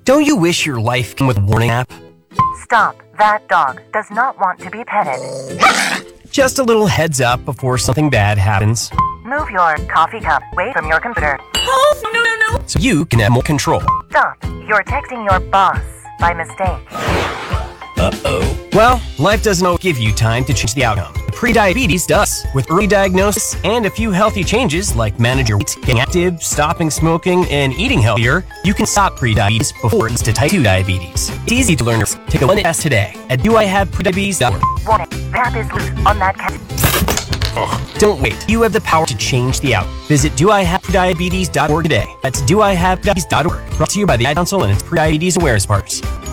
Don't you wish your life came with a warning app? Stop. That dog does not want to be petted. Just a little heads up before something bad happens, Move your coffee cup away from your computer. Oh, no. so you can have more control. Stop. You're texting your boss by mistake. Well, life doesn't always give you time to change the outcome. Prediabetes does. With early diagnosis and a few healthy changes like manage your weight, getting active, stopping smoking, and eating healthier, you can stop prediabetes before it's to type 2 diabetes. It's easy to learn. Take a 1-minute test today at doihaveprediabetes.org. Warning. The app is loose on that cat. Don't wait. You have the power to change the outcome. Visit doihaveprediabetes.org today. That's doihaveprediabetes.org. Brought to you by the Ad Council and its Prediabetes Awareness Partners.